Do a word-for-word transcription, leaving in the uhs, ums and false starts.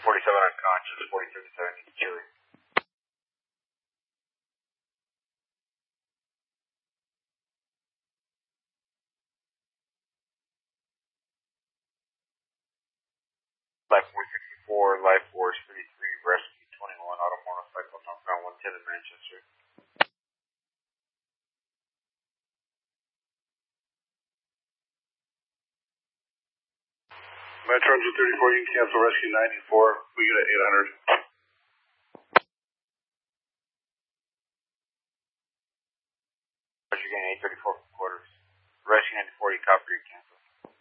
forty-seven unconscious, forty-seven seventy Chile. Life Force sixty-four, Life Force thirty-three, Rescue twenty-one, Auto Motorcycle, northbound one ten in Manchester. Metro Engine thirty-four, you can cancel Rescue ninety-four, we get at eight hundred. Roger, getting eight thirty-four quarters. Rescue ninety-four, you copy, you cancel.